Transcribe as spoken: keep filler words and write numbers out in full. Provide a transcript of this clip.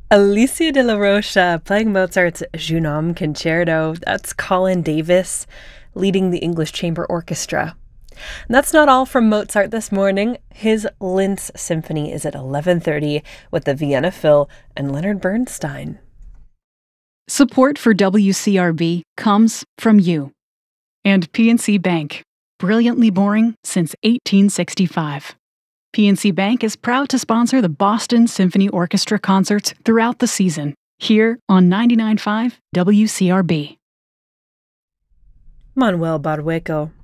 Alicia de la Rocha playing Mozart's Jeune Homme Concerto. That's Colin Davis leading the English Chamber Orchestra. And that's not all from Mozart this morning. His Linz Symphony is at eleven thirty with the Vienna Phil and Leonard Bernstein. Support for W C R B comes from you and P N C Bank, brilliantly boring since eighteen sixty-five. P N C Bank is proud to sponsor the Boston Symphony Orchestra concerts throughout the season, here on ninety-nine point five W C R B. Manuel Barrueco.